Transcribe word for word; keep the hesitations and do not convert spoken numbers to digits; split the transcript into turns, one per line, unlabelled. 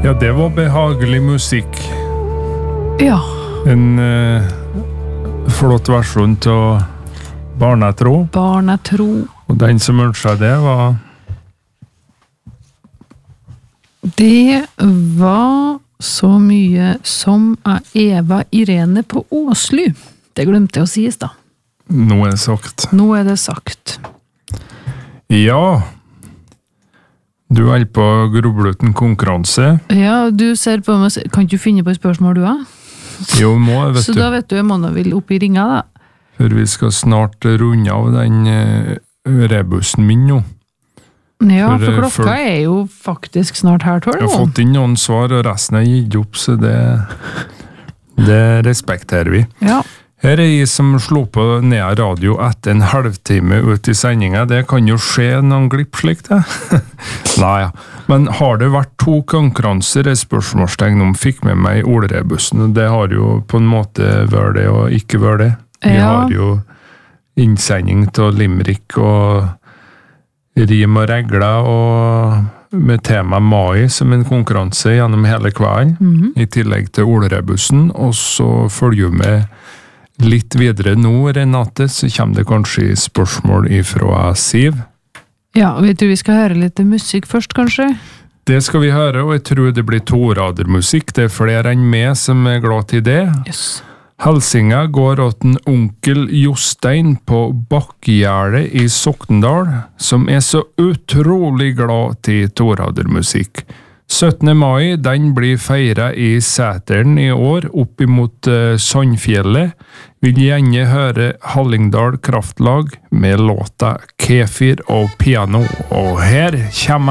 Ja, det var behagelig musikk.
Ja.
En uh, flott versjon til Barnetro.
Barnetro.
Og den som ønsket det var...
Det var så mye som av Eva Irene på Åsly. Det glemte jeg å sies da.
Nå er det sagt.
Nå er det sagt.
Ja. Du er på grubluten konkurranse.
Ja, du ser på meg. Kan ikke du finne på et spørsmål du har?
Jo, må, vet
så
du.
Da vet du, jeg må nå vil opp i ringa da.
For vi skal snart runde av den uh, rebussen min nå.
Ja, for,
for
klokka for, er jo faktisk snart her tolv.
Jeg har fått inn noen svar, og resten er gitt opp, så det, det respekterer vi.
Ja.
Her er jeg som slår på ned radio etter en halvtime ut i sendingen. Det kan jo skje noen glipp slik det. Nei, ja. Men har det vært to konkurranser, er spørsmålstegn om fikk med meg Ole-rebussen. Det har jo på en måte vært det og ikke vært det. Vi
Ja.
har jo innsending til Limerick og rim og regler og med tema Mai som en konkurranse gjennom hele kvelden,
Mhm.
i tillegg til Ole-rebussen, og så følger vi med litt videre nå, Renate, så kommer det kanskje spørsmål ifra Siv.
Ja, vet du, vi skal høre litt musikk først, kanskje?
Det skal vi høre, og jeg tror det blir toradermusikk. Det er flere enn meg som er glad til det.
Yes.
Helsinga går åt en onkel Jostein på Bakkegjerdet i Sokndal, som er så utrolig glad til toradermusikk. syttende mai, den blir feiret i Sæteren i år, opp imot uh, Sandfjellet. Vil gjerne høre Hallingdal Kraftlag med låta Kefir og piano. Og her kommer